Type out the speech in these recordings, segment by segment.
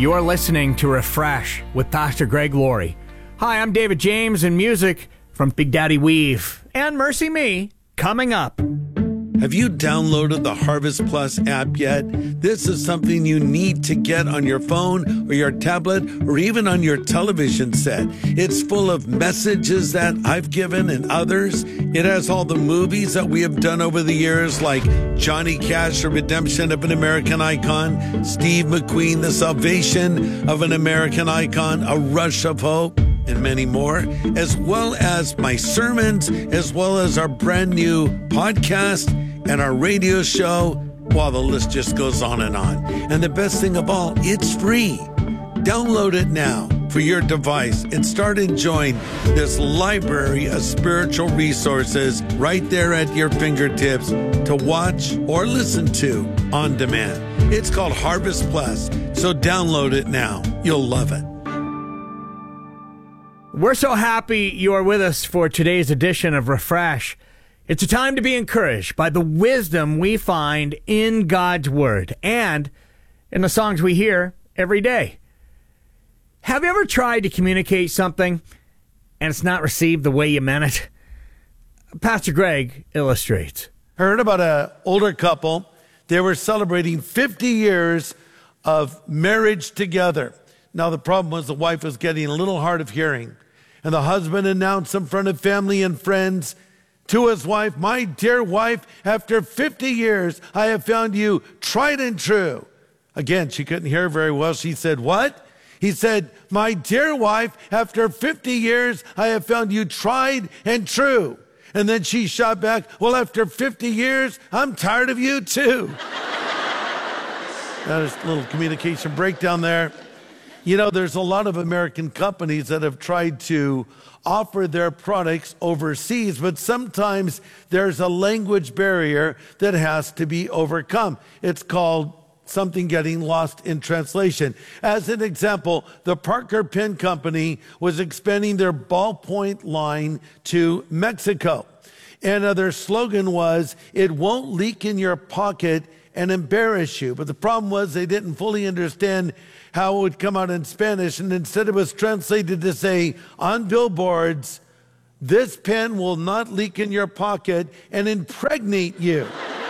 You're listening to Refresh with Pastor Greg Laurie. Hi, I'm David James, and music from Big Daddy Weave and Mercy Me coming up. Have you downloaded the Harvest Plus app yet? This is something you need to get on your phone or your tablet or even on your television set. It's full of messages that I've given and others. It has all the movies that we have done over the years, like Johnny Cash, The Redemption of an American Icon, Steve McQueen, The Salvation of an American Icon, A Rush of Hope, and many more, as well as my sermons, as well as our brand new podcast and our radio show, while the list just goes on. And the best thing of all, it's free. Download it now for your device and start enjoying this library of spiritual resources right there at your fingertips to watch or listen to on demand. It's called Harvest Plus, so download it now. You'll love it. We're so happy you are with us for today's edition of Refresh. It's a time to be encouraged by the wisdom we find in God's Word and in the songs we hear every day. Have you ever tried to communicate something and it's not received the way you meant it? Pastor Greg illustrates. I heard about an older couple. They were celebrating 50 years of marriage together. Now, the problem was the wife was getting a little hard of hearing. And the husband announced in front of family and friends to his wife, "My dear wife, after 50 years, I have found you tried and true." Again, she couldn't hear very well. She said, "What?" He said, "My dear wife, after 50 years, I have found you tried and true." And then she shot back, "Well, after 50 years, I'm tired of you too." There's a little communication breakdown there. You know, there's a lot of American companies that have tried to offer their products overseas, but sometimes there's a language barrier that has to be overcome. It's called something getting lost in translation. As an example, the Parker Pen Company was expanding their ballpoint line to Mexico. And their slogan was, "It won't leak in your pocket and embarrass you." But the problem was they didn't fully understand how it would come out in Spanish, and instead it was translated to say, "On billboards, this pen will not leak in your pocket and impregnate you."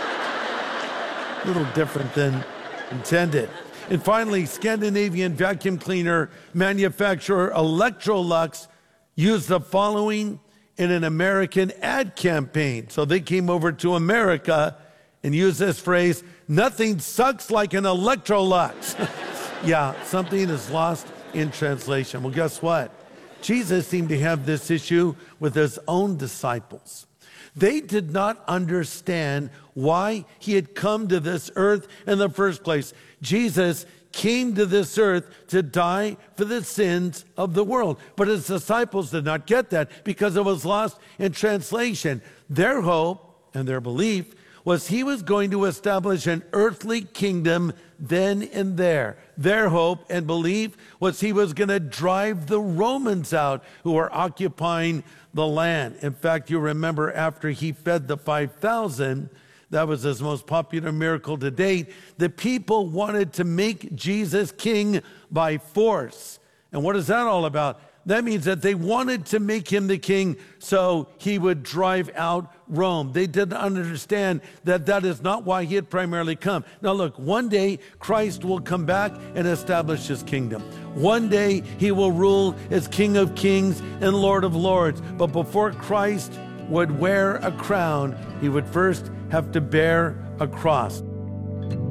A little different than intended. And finally, Scandinavian vacuum cleaner manufacturer Electrolux used the following in an American ad campaign. So they came over to America and used this phrase, "Nothing sucks like an Electrolux." Yeah, something is lost in translation. Well, guess what? Jesus seemed to have this issue with his own disciples. They did not understand why he had come to this earth in the first place. Jesus came to this earth to die for the sins of the world. But his disciples did not get that because it was lost in translation. Their hope and their belief was he was going to establish an earthly kingdom then and there. Their hope and belief was he was going to drive the Romans out who were occupying the land. In fact, you remember after he fed the 5,000, that was his most popular miracle to date, the people wanted to make Jesus king by force. And what is that all about? That means that they wanted to make him the king so he would drive out Rome. They didn't understand that that is not why he had primarily come. Now look, one day Christ will come back and establish his kingdom. One day he will rule as King of Kings and Lord of Lords. But before Christ would wear a crown, he would first have to bear a cross.